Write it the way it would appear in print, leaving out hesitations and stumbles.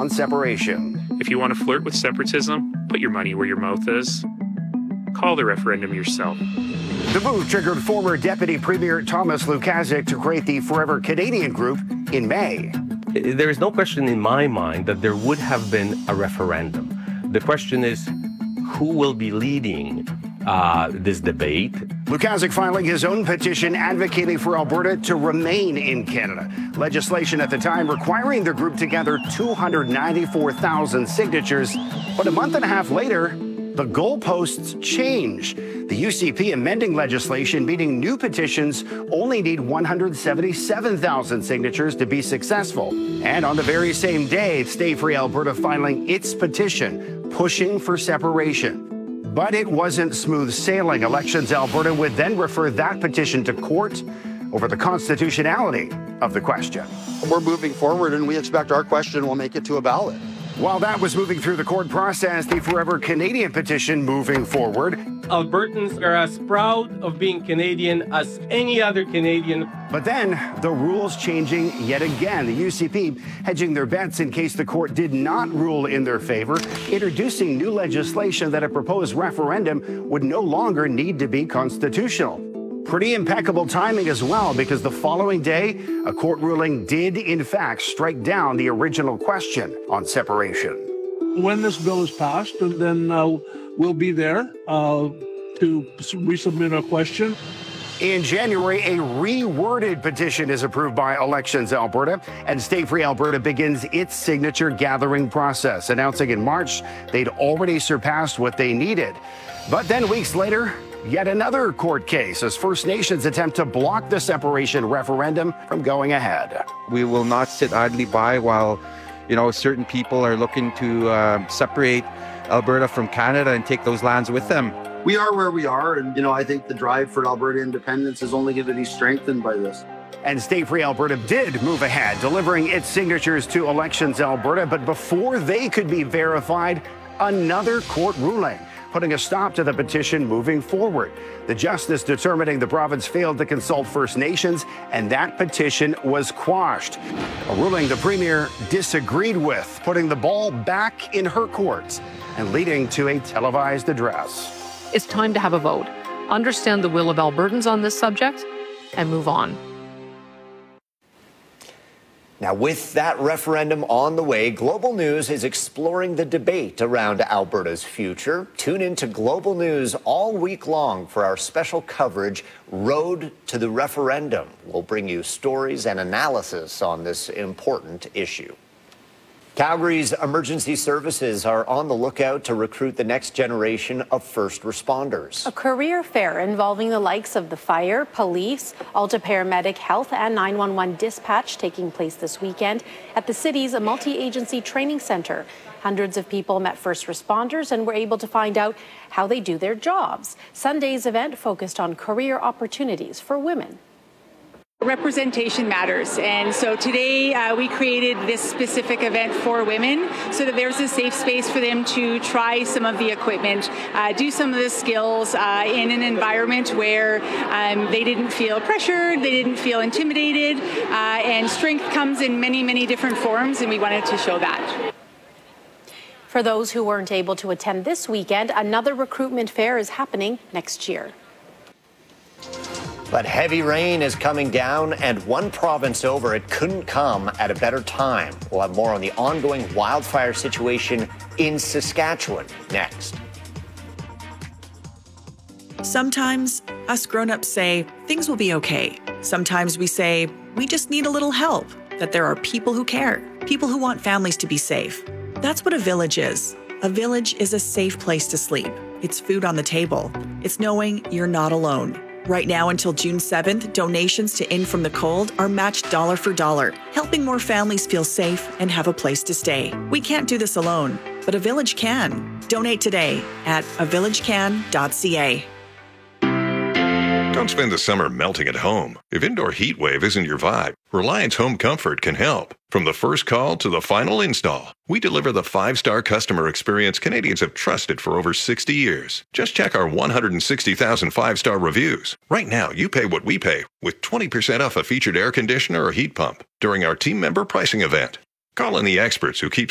on Separation. If you want to flirt with separatism, put your money where your mouth is. Call the referendum yourself. The move triggered former Deputy Premier Thomas Lukaszuk to create the Forever Canadian Group in May. There is no question in my mind that there would have been a referendum. The question is, who will be leading this debate? Lukaszuk filing his own petition advocating for Alberta to remain in Canada. Legislation at the time requiring the group to gather 294,000 signatures. But a month and a half later, the goalposts change. The UCP amending legislation, meaning new petitions only need 177,000 signatures to be successful. And on the very same day, Stay Free Alberta filing its petition, pushing for separation. But it wasn't smooth sailing. Elections Alberta would then refer that petition to court over the constitutionality of the question. We're moving forward, and we expect our question will make it to a ballot. While that was moving through the court process, the Forever Canadian petition moving forward. Albertans are as proud of being Canadian as any other Canadian. But then the rules changing yet again. The UCP hedging their bets in case the court did not rule in their favor, introducing new legislation that a proposed referendum would no longer need to be constitutional. Pretty impeccable timing as well, because the following day, a court ruling did, in fact, strike down the original question on separation. When this bill is passed, then we'll be there to resubmit our question. In January, a reworded petition is approved by Elections Alberta, and Stay Free Alberta begins its signature gathering process, announcing in March they'd already surpassed what they needed. But then weeks later, yet another court case as First Nations attempt to block the separation referendum from going ahead. We will not sit idly by while, certain people are looking to separate Alberta from Canada and take those lands with them. We are where we are, and, I think the drive for Alberta independence is only going to be strengthened by this. And Stay Free Alberta did move ahead, delivering its signatures to Elections Alberta, but before they could be verified, another court ruling, putting a stop to the petition moving forward. The justice determining the province failed to consult First Nations, and that petition was quashed. A ruling the Premier disagreed with, putting the ball back in her court and leading to a televised address. It's time to have a vote, understand the will of Albertans on this subject, and move on. Now, with that referendum on the way, Global News is exploring the debate around Alberta's future. Tune in to Global News all week long for our special coverage, Road to the Referendum. We'll bring you stories and analysis on this important issue. Calgary's emergency services are on the lookout to recruit the next generation of first responders. A career fair involving the likes of the fire, police, Alta Paramedic Health and 911 dispatch taking place this weekend at the city's multi-agency training center. Hundreds of people met first responders and were able to find out how they do their jobs. Sunday's event focused on career opportunities for women. Representation matters, and so today we created this specific event for women so that there's a safe space for them to try some of the equipment, do some of the skills in an environment where they didn't feel pressured, they didn't feel intimidated, and strength comes in many, many different forms, and we wanted to show that. For those who weren't able to attend this weekend, another recruitment fair is happening next year. But heavy rain is coming down, and one province over, it couldn't come at a better time. We'll have more on the ongoing wildfire situation in Saskatchewan next. Sometimes us grown-ups say things will be okay. Sometimes we say we just need a little help, that there are people who care, people who want families to be safe. That's what a village is. A village is a safe place to sleep. It's food on the table. It's knowing you're not alone. Right now until June 7th, donations to In From the Cold are matched dollar for dollar, helping more families feel safe and have a place to stay. We can't do this alone, but a village can. Donate today at avillagecan.ca. Don't spend the summer melting at home. If indoor heat wave isn't your vibe, Reliance Home Comfort can help. From the first call to the final install, we deliver the 5-star customer experience Canadians have trusted for over 60 years. Just check our 160,000 5-star reviews. Right now, you pay what we pay with 20% off a featured air conditioner or heat pump during our team member pricing event. Call in the experts who keep